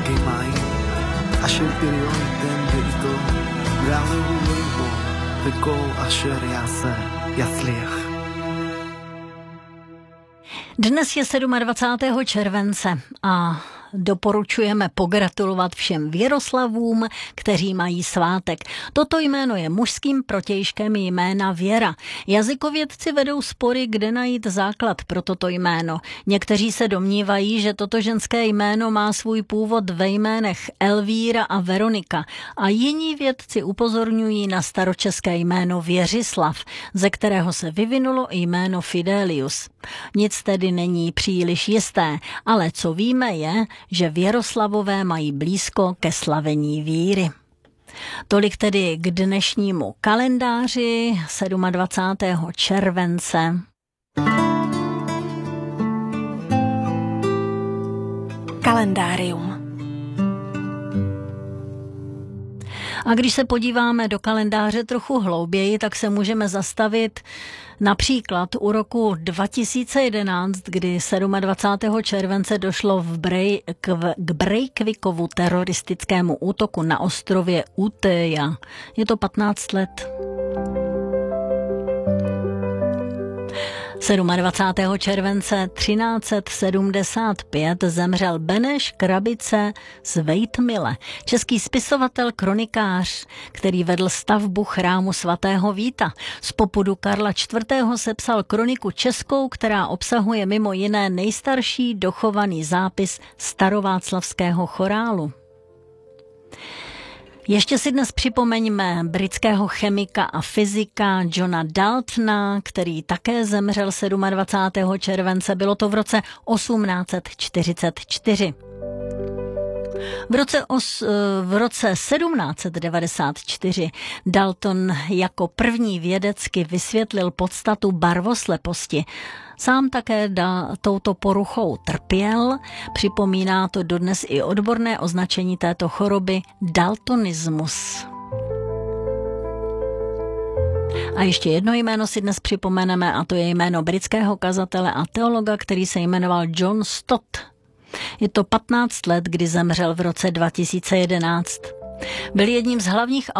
main asher pirion den beito galehu leibo vekol asher yase yatzliach. Dnes je 27. července a doporučujeme pogratulovat všem Věroslavům, kteří mají svátek. Toto jméno je mužským protějškem jména Věra. Jazykovědci vedou spory, kde najít základ pro toto jméno. Někteří se domnívají, že toto ženské jméno má svůj původ ve jménech Elvíra a Veronika a jiní vědci upozorňují na staročeské jméno Věřislav, ze kterého se vyvinulo jméno Fidelius. Nic tedy není příliš jisté, ale co víme je, že Věroslavové mají blízko ke slavení víry. Tolik tedy k dnešnímu kalendáři 27. července. Kalendárium. A když se podíváme do kalendáře trochu hlouběji, tak se můžeme zastavit například u roku 2011, kdy 27. července došlo k Breivikovu teroristickému útoku na ostrově Utøya. Je to 15 let. 27. července 1375 zemřel Beneš Krabice z Vejtmile, český spisovatel, kronikář, který vedl stavbu chrámu svatého Víta. Z popudu Karla IV. Sepsal kroniku českou, která obsahuje mimo jiné nejstarší dochovaný zápis starováclavského chorálu. Ještě si dnes připomeňme britského chemika a fyzika Johna Daltona, který také zemřel 27. července. Bylo to v roce 1844. V roce 1794 Dalton jako první vědecky vysvětlil podstatu barvosleposti. Sám také touto poruchou trpěl, připomíná to dodnes i odborné označení této choroby daltonismus. A ještě jedno jméno si dnes připomeneme, a to je jméno britského kazatele a teologa, který se jmenoval John Stott. Je to 15 let, kdy zemřel v roce 2011. Byl jedním z hlavních